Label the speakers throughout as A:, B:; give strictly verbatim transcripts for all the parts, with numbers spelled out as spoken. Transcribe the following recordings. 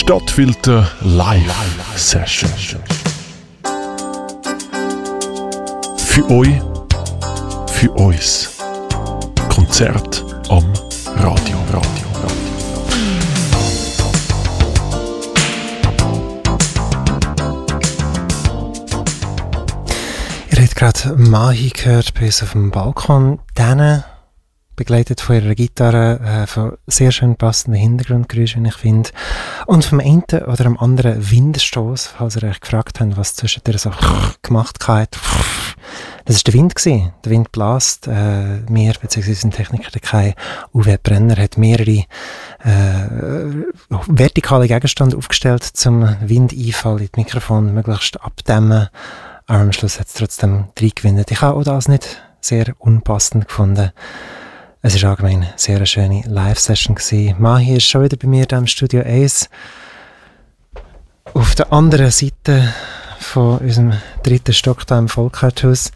A: Stadtfilter Live Session. Für euch, für uns. Konzert am Radio, Radio, Radio.
B: Ihr habt gerade Mahi gehört bei uns auf dem Balkon. Denen begleitet von ihrer Gitarre, äh, von sehr schön passenden Hintergrundgeräuschen, wie ich finde. Und vom einen oder am anderen Windstoß, falls ihr euch gefragt habt, was zwischendurch so gemacht hat. Das war der Wind gewesen. Der Wind bläst. Äh, mir, beziehungsweise ein Techniker, der Kai Uwe Brenner, hat mehrere äh, vertikale Gegenstände aufgestellt, zum Windeinfall in das Mikrofon möglichst abdämmen. Aber am Schluss hat es trotzdem reingewinnt. Ich habe auch das nicht sehr unpassend gefunden. Es war allgemein eine sehr schöne Live-Session gewesen. Mahi ist schon wieder bei mir im Studio eins. Auf der anderen Seite von unserem dritten Stock hier im Volkharthaus.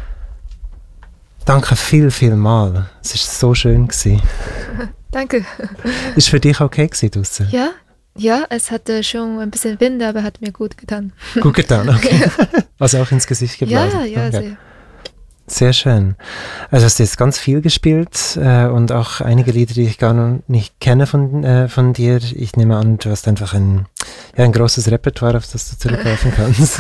B: Danke viel, viel mal. Es war so schön gewesen.
C: Danke.
B: Ist es für dich okay gewesen draussen?
C: Ja, ja, es hatte schon ein bisschen Wind, aber hat mir gut getan.
B: Gut getan, okay. Also auch ins Gesicht geblasen.
C: Ja, ja,
B: okay.
C: sehr.
B: Sehr schön. Also hast du jetzt ganz viel gespielt äh, und auch einige Lieder, die ich gar noch nicht kenne von, äh, von dir. Ich nehme an, du hast einfach ein, ja, ein großes Repertoire, auf das du zurückgreifen kannst.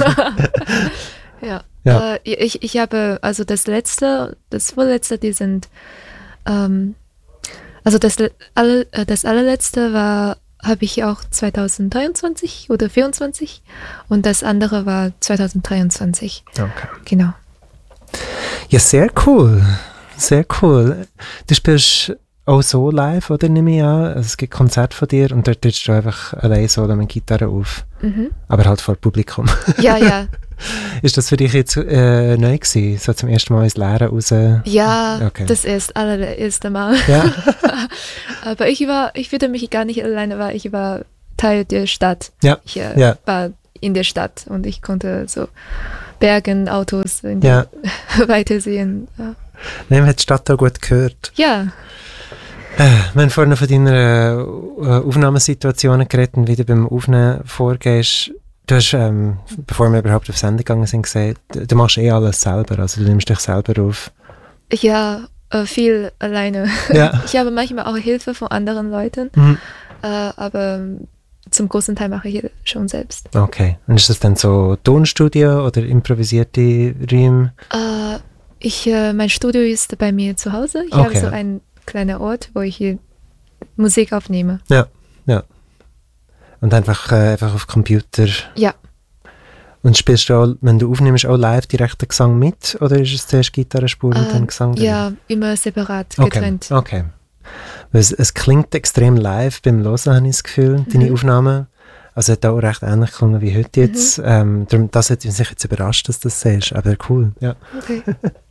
C: ja,
B: ja.
C: Äh, ich, ich habe, also das letzte, das vorletzte, die sind, ähm, also das, alle, das allerletzte war, habe ich auch zwanzig dreiundzwanzig oder vierundzwanzig und das andere war zwanzig dreiundzwanzig.
B: Okay.
C: Genau.
B: Ja, sehr cool. Sehr cool. Du spielst auch so live, oder nehme ich an? Also es gibt Konzerte von dir und dort trittst du einfach allein solo mit Gitarre auf. Mhm. Aber halt vor Publikum.
C: Ja, ja.
B: Ist das für dich jetzt äh, neu gewesen? So zum ersten Mal ins Leere raus?
C: Ja,
B: okay.
C: Das ist allererste Mal.
B: Ja.
C: Aber ich war, ich fühlte mich gar nicht alleine, weil ich war Teil der Stadt.
B: Ja.
C: Ich äh,
B: ja.
C: war in der Stadt und ich konnte so Bergen, Autos in
B: ja.
C: weitersehen. Ja.
B: Nein, man hat die Stadt auch gut gehört.
C: Ja.
B: Äh, wir haben vorhin von deiner äh, Aufnahmesituationen geredet und wie du beim Aufnehmen vorgehst. Du hast, ähm, bevor wir überhaupt auf Sendung gegangen sind, gesagt, du machst eh alles selber, also du nimmst dich selber auf.
C: Ja, äh, viel alleine.
B: Ja.
C: Ich habe manchmal auch Hilfe von anderen Leuten,
B: mhm.
C: äh, aber zum großen Teil mache ich schon selbst.
B: Okay. Und ist das dann so Tonstudio oder improvisierte Räume?
C: Äh, ich, äh, mein Studio ist bei mir zu Hause. Ich
B: okay.
C: habe so einen kleinen Ort, wo ich hier Musik aufnehme.
B: Ja, ja. Und einfach, äh, einfach auf Computer?
C: Ja.
B: Und spielst du auch, wenn du aufnimmst, auch live direkt den Gesang mit? Oder ist es zuerst Gitarrenspur und
C: äh,
B: dann Gesang?
C: Ja, immer separat,
B: okay.
C: getrennt.
B: Okay. Es, es klingt extrem live beim Hören, habe ich das Gefühl, deine mhm. Aufnahmen. Also hat auch recht ähnlich geklungen wie heute jetzt. Mhm. Ähm, darum, das hat mich jetzt überrascht, dass du das siehst. Aber cool, ja.
C: Okay.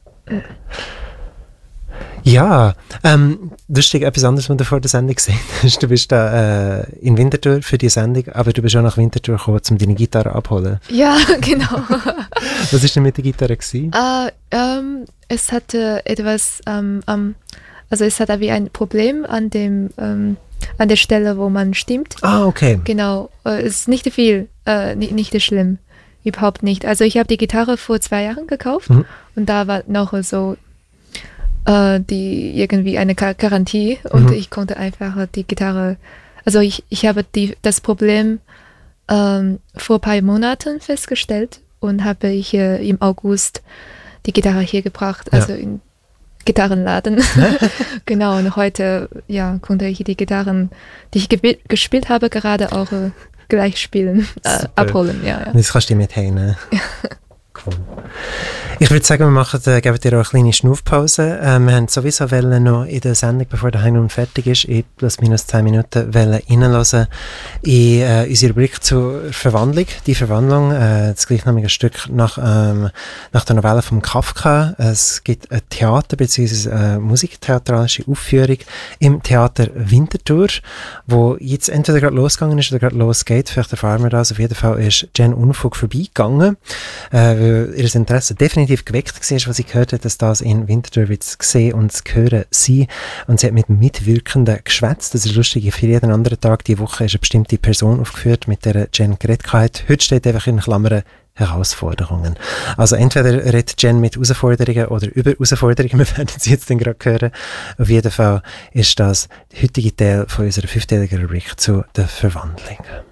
B: Ja, ähm, lustig, etwas anderes, was du vor der Sendung gesehen hast. Du bist da äh, in Winterthur für die Sendung, aber du bist auch nach Winterthur gekommen, um deine Gitarre abzuholen.
C: Ja, genau.
B: Was war denn mit der Gitarre gewesen?
C: Uh, ähm, es hatte etwas am, um, um, also es hat wie ein Problem an dem ähm, an der Stelle, wo man stimmt.
B: Ah, okay.
C: Genau, äh, es ist nicht viel, äh, nicht, nicht schlimm, überhaupt nicht. Also ich habe die Gitarre vor zwei Jahren gekauft mhm. und da war noch so äh, die irgendwie eine Gar- Garantie und mhm. ich konnte einfach die Gitarre, also ich, ich habe die, das Problem ähm, vor ein paar Monaten festgestellt und habe ich äh, im August die Gitarre hier gebracht, also ja. in Gitarrenladen. Genau, und heute ja, konnte ich die Gitarren, die ich ge- gespielt habe, gerade auch äh, gleich spielen, äh, abholen. Ja, ja.
B: Jetzt kannst du die mitnehmen. Cool. Ich würde sagen, wir machen, äh, geben dir auch eine kleine Schnaufpause. Äh, wir haben sowieso wollen noch in der Sendung, bevor der Heim fertig ist, in plus minus zehn Minuten reinhören in äh, unsere Rubrik zur Verwandlung. Die Verwandlung, äh, das gleichnamige Stück nach, ähm, nach der Novelle von Kafka. Es gibt ein Theater bzw. eine musiktheatralische Aufführung im Theater Winterthur, wo jetzt entweder gerade losgegangen ist oder gerade losgeht. Vielleicht erfahren wir das. Auf jeden Fall ist Jen Unfug vorbeigegangen, äh, weil ihr Interesse definitiv definitiv geweckt war, als sie gehört hat, dass das in Winterthur wird zu sehen und zu hören sein. Und sie hat mit Mitwirkenden geschwätzt. Das ist lustig, für jeden anderen Tag diese Woche ist eine bestimmte Person aufgeführt, mit der Jen geredet hat. Heute steht einfach in Klammern Herausforderungen. Also entweder redet Jen mit Herausforderungen oder über Herausforderungen, wir werden sie jetzt dann gerade hören. Auf jeden Fall ist das der heutige Teil von unserer fünfteiligen Rubrik zu der Verwandlung.